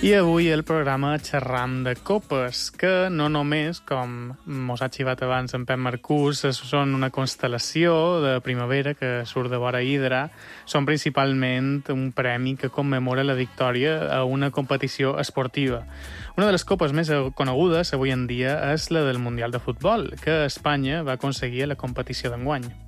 I avui el programa xerram de copes, que no només, com mos ha xivat abans en Pep Marcús, són una constel·lació de primavera que surt de vora Hidra, són principalment un premi que commemora la victòria a una competició esportiva. Una de les copes més conegudes avui en dia és la del Mundial de Futbol, que Espanya va aconseguir a la competició d'enguany.